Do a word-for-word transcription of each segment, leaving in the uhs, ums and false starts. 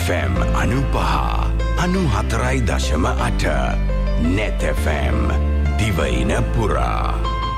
F M අනුපහ අනුහතරයි දශම අට net F M දිවයින පුරා.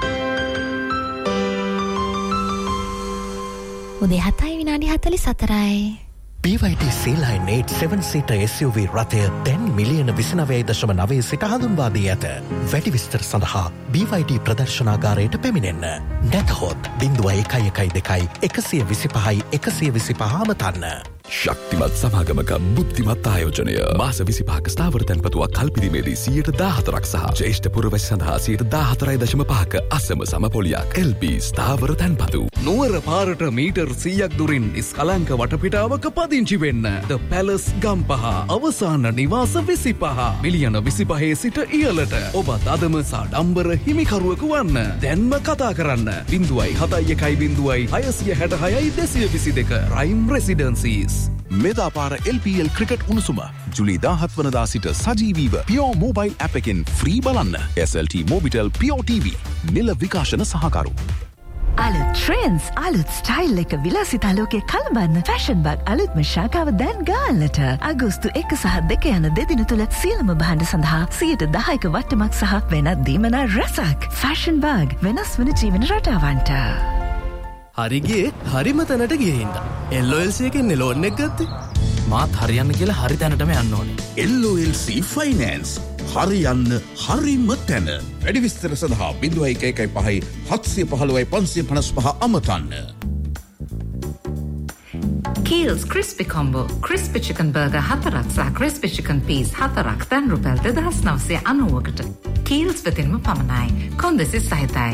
උදේ හතයි විනාඩි හතළිස් හතරයි. B Y D C-Line eight seven seater S U V රථය දැන් මිලියන විසිනවය දශම නවය සිට හඳුන්වා දී ඇත. වැඩි විස්තර සඳහා B Y D ප්‍රදර්ශනාගාරයට පැමිණෙන්න. නැතහොත් බිංදුව එකයි එකයි දෙකයි එකසිය විසිපහයි එකසිය විසිපහ අමතන්න. ශක්තිමත් සමාගමක බුද්ධිමත් ආයෝජනය මාස විසිපහක ස්ථාවර තැන්පතුවක් කල්පිරීමේදී සියයට දාහතරක් සහ ජ්‍යෙෂ්ඨ පුරවැසි සඳහා සියයට දාහතරයි දශම පහක අසම සමපොලියක්. එල් බී ස්ථාවර තැන්පතු. නුවර පාරට මීටර් සීයක් දුරින් ඉස්කලංක වටපිටාවක පදිංචි වෙන්න. ද පැලස් ගම්පහ අවසාන නිවාස විසිපහ මිලියන විසිපහේ සිට ඉහළට. ඔබත් අදම සාඩම්බර හිමිකරුවෙකු වන්න. දැන්ම කතා කරන්න. බිංදුවයි හතයි එකයි බිංදුවයි හයසිය හැටහයයි දෙසිය විසි දෙක rhyme රෙසිඩන්සීස්. මෙදාපාර L P L cricket උණුසුම ජුලි දාහත් වනදා සිට සජීවීව පියෝ මොබයිල් ඇප් එකෙන් ෆ්‍රී බලන්න. එස් එල් ටී මොබිටෙල් පියෝ ටීවී නිල විකාශන සහකරු. අලුත් ට්‍රෙන්ඩ්ස් අලුත් ස්ටයිල් එක විලාසිතා ලෝකයේ කලබන්න ෆැෂන් බග් අලුත්ම ශාඛාව දැන් ගාල්ලට. අගෝස්තු එක සහ දෙක යන දෙදින තුල සියලුම භාණ්ඩ සඳහා සියයට දහයක වට්ටමක් සහ වෙනත් දීමනා රසක්. ෆැෂන් බග් වෙනස් වන ජීවන රටාවන්ට. හරිගේ හරිම තැනට ගිහින්ද එල් ඔ එල් සී එකෙන් ලෝන් එක ගත්තේ. මාත් හරියන්න කියලා හරි තැනටම යන්න ඕනේ. එල් ඔ එල් සී ෆයිනෑන්ස් හරියන්න හරිම තැන. වැඩි විස්තර සඳහා බිංදුව එක එකයි පහයි හත්සිය පහළොවයි පන්සිය පනස් පහ අමතන්න. Kiehl's Crispy Combo Crispy Chicken Burger හතරක් සහ Crispy Chicken Peas හතරක් දැන් රුපියල් දෙදහස් නවසිය අනූවකට. Kiehl's වෙතින්ම පමණයි. කොන්දෙසි සහිතයි.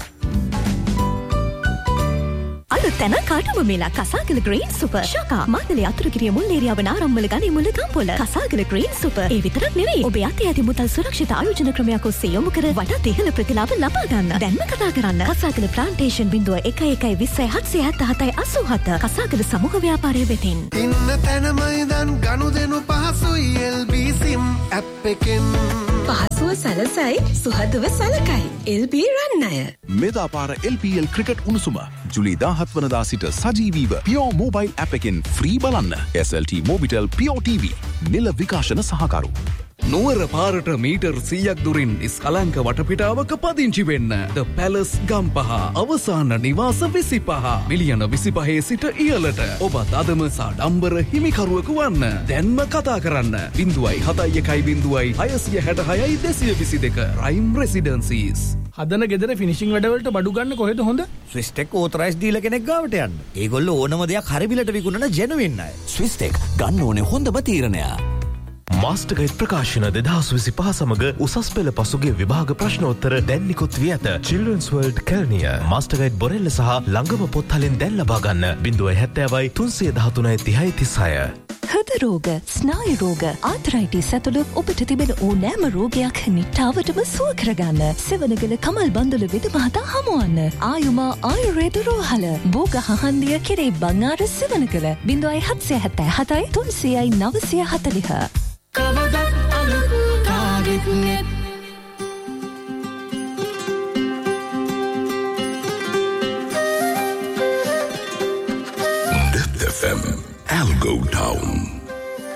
අලුත් තැන කාටම මේලා කසාගල ග්‍රීන් සුපර් ශාකා මාතලේ අතුරුගිරිය මුල් ඒරියාව නාරම්මල ගණේ මුල ගම්පොළ කසාගල ග්‍රීන් සුපර් ඒ විතරක් නෙවෙයි ඔබේ අතේ ඇති මුදල් සුරක්ෂිත ආයෝජන ක්‍රමයක් ඔස්සේ යොමු කර වඩාත් ඉහළ ප්‍රතිලාභ ලබා ගන්න. දැන්ම කතා කරන්න කසාගල ප්ලාන්ටේෂන් බිංදුව එකයි එකයි විස්සයි හත්සිය හැත්තෑ හතයි අසූ හත කසාගල සමූහ ව්‍යාපාරය වෙතින්. ඉන්න තැනම ඉඳන් ගනුදෙනු පහසුයි එල් බී සිම් ඇප් එකෙන්. පහසුව සලසයි සුහදව සලකයි එල් බී රන්නය. මෙදාපාර එල් පී එල් ක්‍රිකට් උණුසුම ජුලි දාහත් වනදා සිට සජීවීව පියෝ මොබයිල් ඇප් එකෙන් ෆ්‍රී බලන්න. එස් එල් ටී මොබිටෙල් පියෝ ටීවී නිල විකාශන සහකරු. නුවර පාරට මීටර් සීයක් දුරින් ඉස්කලංක වටපිටාවක පදිංචි වෙන්න. ද පැලස් ගම්පහ අවසාන නිවාස විසිපහ මිලියන විසිපහේ සිට ඉහළට. ඔබත් අදම සාඩම්බර හිමිකරුවෙකු වන්න. දැන්ම කතා කරන්න. බිංදුවයි හතයි එකයි බිංදුවයි හයසිය හැටහයයි දෙසිය විසි දෙක රයිම් රෙසිඩන්සීස්. හදන ගෙදර ෆිනිෂිං වැඩවලට බඩු ගන්න කොහෙද හොඳ? ස්විස්ටෙක් ඕතරයිස් දීලා කෙනෙක් ගාවට යන්න. ඒගොල්ලෝ ඕනම දෙයක් හරි බිලට විකුණන ජෙනුවින් අය. ස්විස්ටෙක් ගන්න ඕනේ හොඳම තීරණය. මාස්ටර්ගයිඩ් ප්‍රකාශන දෙදහස් විසිපහ සමග උසස් පෙළ පසුගේ විභාග ප්‍රශ්නෝත්තර දැන් නිකුත් වී ඇත. චිල්ඩ්‍රන්ස් වර්ල්ඩ් කැලණිය මාස්ටර්ගයිඩ් බොරෙල්ල සහ ළඟම පොත්හලෙන් දැන් ලබා ගන්න. බිංදුව හැත්තෑවයි තුන්සිය දහතුනයි තිහයි තිස්හය. හෘද රෝග, ස්නායු රෝග, ආතරයිටිස් ඇතුළු ඔබට තිබෙන ඕනෑම රෝගයක් නිට්ටාවටම සුව කරගන්න. සෙවණගල කමල් බන්දුල වෙද මහතා හමුවන්න. ආයුමා ආයුර්වේද රෝහල බෝග හහන්දිය කෙරේ බංආර සෙවණගල බිංදුවයි හත්සිය හැත්තෑ හතයි තුන්සියයි නවසිය හතළිහ. කවදත් අලුත් කාගෙත් නෙත් net F M Algo Town.